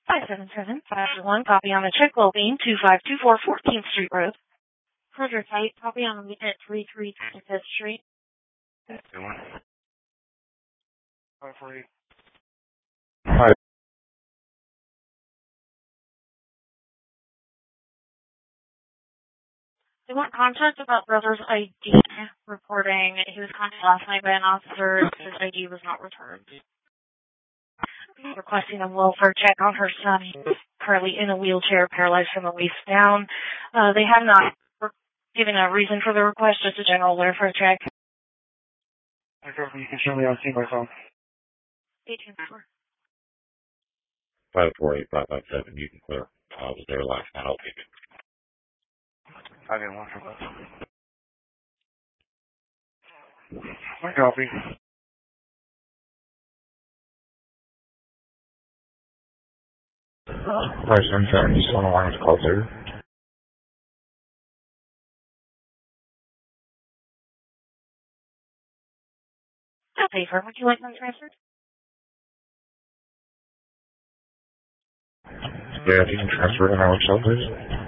577-501, copy on the check well-being, 2524 14th Street Road. Prototype, copy on at 3325th Street. Hi. They want contact about brother's ID, reporting he was contacted last night by an officer. His ID was not returned. Requesting a welfare check on her son. He's currently in a wheelchair, paralyzed from the waist down. They have not given a reason for the request, just a general welfare check. You can show me on scene by phone. 18-4. 548-557, you can clear. I was there last night. I'll take it. I didn't want to. My copy. Right, I'm sorry. You still don't want to call through? I'll pay for it. Would you like them transferred? Yeah, if you can transfer it, and I will sell this.